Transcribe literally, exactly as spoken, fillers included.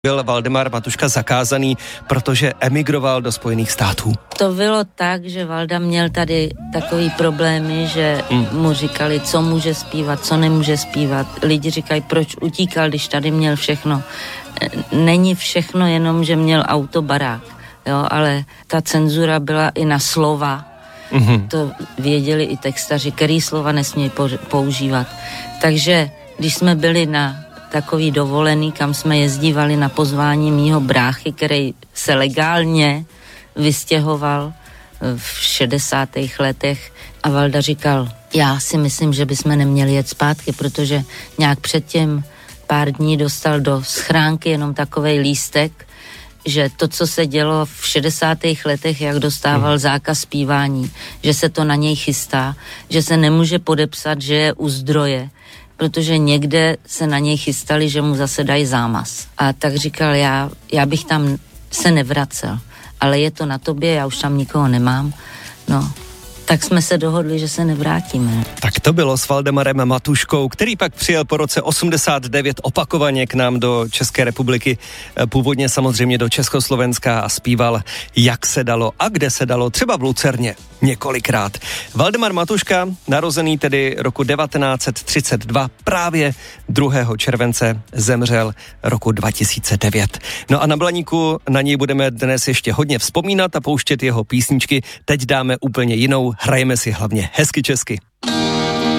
Byl Valdemar Matuška zakázaný, protože emigroval do Spojených států. To bylo tak, že Valda měl tady takový problémy, že mm. mu říkali, co může zpívat, co nemůže zpívat. Lidi říkají, proč utíkal, když tady měl všechno. Není všechno jenom, že měl auto, barák, jo, ale ta cenzura byla i na slova. Mm-hmm. To věděli i textaři, který slova nesmějí používat. Takže když jsme byli na takový dovolený, kam jsme jezdívali na pozvání mýho bráchy, který se legálně vystěhoval v šedesátých letech, a Valda říkal, já si myslím, že bychom neměli jet zpátky, protože nějak předtím pár dní dostal do schránky jenom takovej lístek, že to, co se dělo v šedesátých letech, jak dostával zákaz zpívání, že se to na něj chystá, že se nemůže podepsat, že je u zdroje, protože někde se na něj chystali, že mu zase dají zámaz. A tak říkal, já, já bych tam se nevracel, ale je to na tobě, já už tam nikoho nemám. No, tak jsme se dohodli, že se nevrátíme. Tak to bylo s Valdemarem Matuškou, který pak přijel po roce osmdesát devět opakovaně k nám do České republiky, původně samozřejmě do Československa, a zpíval, jak se dalo a kde se dalo, třeba v Lucerně několikrát. Valdemar Matuška, narozený tedy roku devatenáct set třicet dva, právě druhého července zemřel roku dva tisíce devět. No a na Blaníku na něj budeme dnes ještě hodně vzpomínat a pouštět jeho písničky. Teď dáme úplně jinou, hrajeme si hlavně hezky česky.